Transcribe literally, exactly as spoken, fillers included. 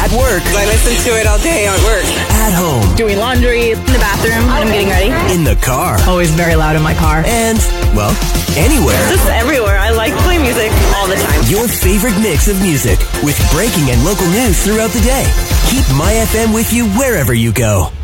At work. I listen to it all day at work. At home. Doing laundry. In the bathroom when I'm getting ready. In the car. Always very loud in my car. And, well, anywhere. Just everywhere. I like playing music all the time. Your favorite mix of music with breaking and local news throughout the day. Keep My F M with you wherever you go.